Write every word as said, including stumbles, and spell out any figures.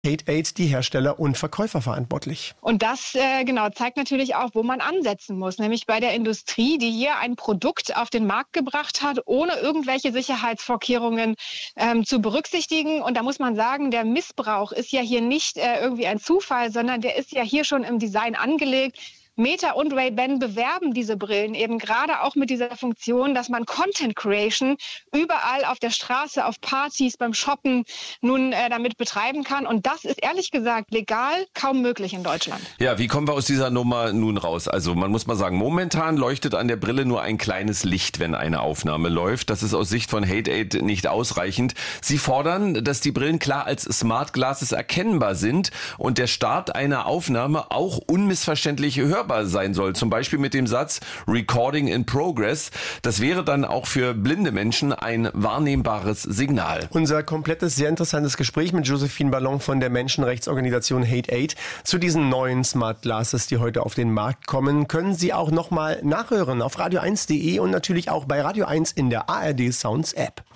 Hate Aid die Hersteller und Verkäufer verantwortlich. Und das äh, genau zeigt natürlich auch, wo man ansetzen muss, nämlich bei der Industrie, die hier ein Produkt auf den Markt gebracht hat, ohne irgendwelche Sicherheitsvorkehrungen ähm, zu berücksichtigen. Und da muss man sagen, der Missbrauch ist ja hier nicht äh, irgendwie ein Zufall, sondern der ist ja hier schon im Design angelegt. Meta und Ray-Ban bewerben diese Brillen eben gerade auch mit dieser Funktion, dass man Content Creation überall auf der Straße, auf Partys, beim Shoppen nun äh, damit betreiben kann. Und das ist ehrlich gesagt legal kaum möglich in Deutschland. Ja, wie kommen wir aus dieser Nummer nun raus? Also man muss mal sagen, momentan leuchtet an der Brille nur ein kleines Licht, wenn eine Aufnahme läuft. Das ist aus Sicht von Hate Aid nicht ausreichend. Sie fordern, dass die Brillen klar als Smart Glasses erkennbar sind und der Start einer Aufnahme auch unmissverständlich hörbar sein soll. Zum Beispiel mit dem Satz Recording in Progress. Das wäre dann auch für blinde Menschen ein wahrnehmbares Signal. Unser komplettes, sehr interessantes Gespräch mit Josephine Ballon von der Menschenrechtsorganisation Hate Aid zu diesen neuen Smart Glasses, die heute auf den Markt kommen, können Sie auch nochmal nachhören auf radio eins punkt de und natürlich auch bei Radio eins in der A R D Sounds App.